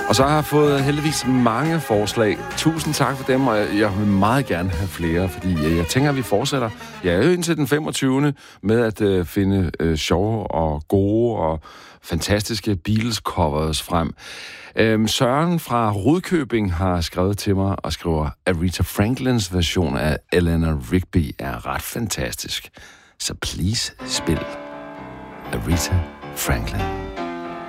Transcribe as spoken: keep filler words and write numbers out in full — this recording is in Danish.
Og så har jeg fået heldigvis mange forslag. Tusind tak for dem, og jeg vil meget gerne have flere, fordi jeg tænker, at vi fortsætter. Jeg er jo indtil den femogtyvende med at øh, finde øh, sjove og gode og fantastiske Beatles-covers frem. Øhm, Søren fra Rudkøbing har skrevet til mig og skriver, at Aretha Franklins version af Eleanor Rigby er ret fantastisk. Så please spil Aretha Franklin.